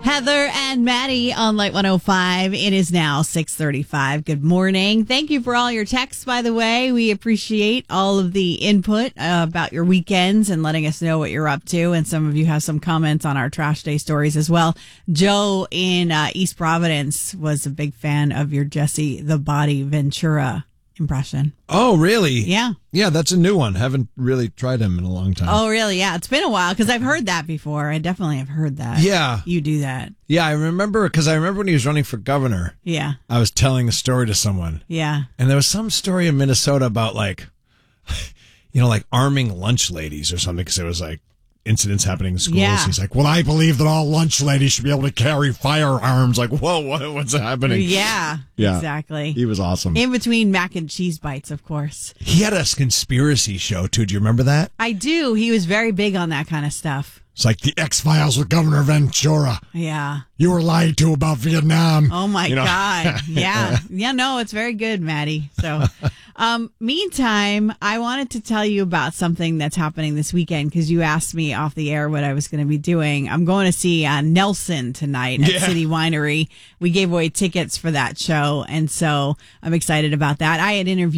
Heather and Maddie on Light 105. It is now 6:35. Good morning. Thank you for all your texts, by the way. We appreciate all of the input about your weekends and letting us know what you're up to. And some of you have some comments on our Trash Day stories as well. Joe in East Providence was a big fan of your Jesse the Body Ventura impression. Oh, really? Yeah. Yeah, that's a new one. Haven't really tried him in a long time. Oh, really? Yeah. It's been a while because I've heard that before. I definitely have heard that. Yeah. You do that. Yeah, I remember when he was running for governor. Yeah. I was telling a story to someone. Yeah. And there was some story in Minnesota about like arming lunch ladies or something because there was like incidents happening in schools. Yeah. He's like, well, I believe that all lunch ladies should be able to carry firearms. Like, whoa, what's happening? Yeah, exactly. He was awesome. In between mac and cheese bites, of course. He had a conspiracy show, too. Do you remember that? I do. He was very big on that kind of stuff. It's like the X-Files with Governor Ventura. Yeah. You were lied to about Vietnam. Oh, my God. Yeah. Yeah, no, it's very good, Maddie. So, meantime, I wanted to tell you about something that's happening this weekend because you asked me off the air what I was going to be doing. I'm going to see Nelson tonight at City Winery. We gave away tickets for that show, and so I'm excited about that. I had interviewed